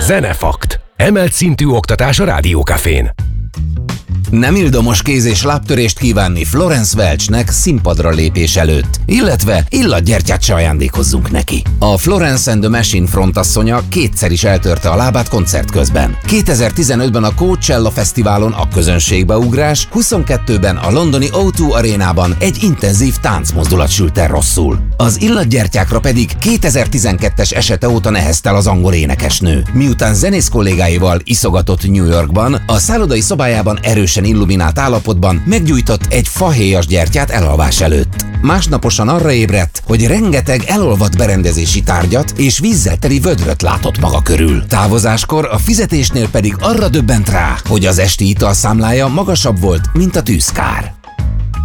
Zenefakt. Emelt szintű oktatás a Rádiókafén. Nem ildomos kéz- és lábtörést kívánni Florence Welchnek színpadra lépés előtt, illetve illatgyertyát se ajándékozzunk neki. A Florence and the Machine frontasszonya kétszer is eltörte a lábát koncert közben. 2015-ben a Coachella Fesztiválon a közönségbeugrás, 22-ben a londoni O2 arénában egy intenzív táncmozdulat sült el rosszul. Az illatgyertyákra pedig 2012-es esete óta neheztel az angol énekesnő. Miután zenész kollégáival iszogatott New Yorkban, a szállodai szobájában erősen illuminált állapotban meggyújtott egy fahéjas gyertyát elalvás előtt. Másnaposan arra ébredt, hogy rengeteg elolvadt berendezési tárgyat és vízzel teli vödröt látott maga körül. Távozáskor a fizetésnél pedig arra döbbent rá, hogy az esti italszámlája magasabb volt, mint a tűzkár.